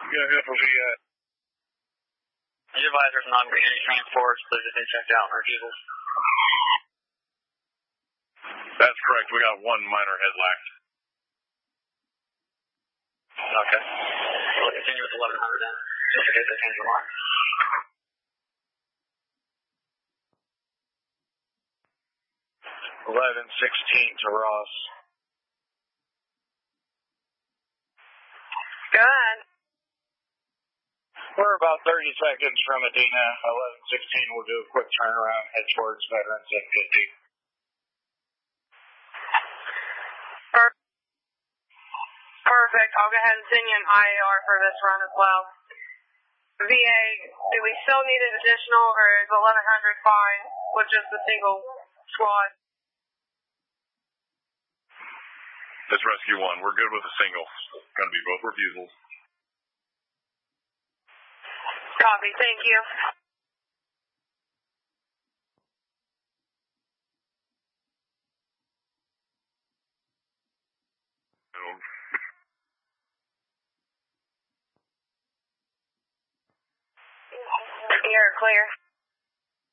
Yeah, FOV. The advisor's not getting any transports, they've just been checked out in refusals. That's correct. We got one minor headlack. Okay. We'll continue with 1100 then, just in case they change their mind. 1116 to Ross. Good. We're about 30 seconds from Adena. 1116 will do a quick turnaround, head towards Veterans at 50. Perfect. I'll go ahead and send you an IAR for this run as well. VA, do we still need an additional, or is 1100 fine with just the single squad? It's Rescue 1. We're good with a single. It's going to be both refusals. Copy. Thank you. You're clear.